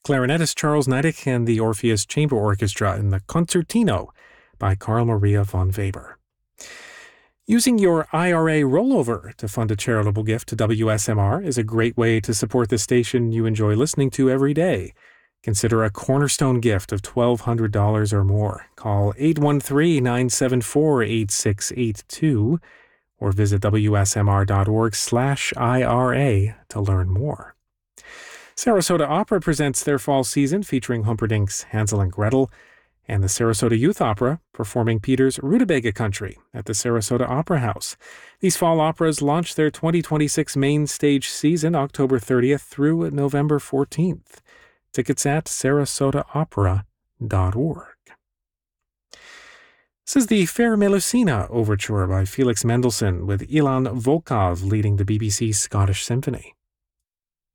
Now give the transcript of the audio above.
clarinetist Charles Neidig and the Orpheus Chamber Orchestra in the Concertino by Carl Maria von Weber. Using your IRA rollover to fund a charitable gift to WSMR is a great way to support the station you enjoy listening to every day. Consider a cornerstone gift of $1,200 or more. Call 813-974-8682 or visit wsmr.org/IRA to learn more. Sarasota Opera presents their fall season featuring Humperdinck's Hansel and Gretel, and the Sarasota Youth Opera performing Peter's Rutabaga Country at the Sarasota Opera House. These fall operas launch their 2026 main stage season October 30th through November 14th. Tickets at sarasotaopera.org. This is the Fair Melusina Overture by Felix Mendelssohn with Ilan Volkov leading the BBC Scottish Symphony.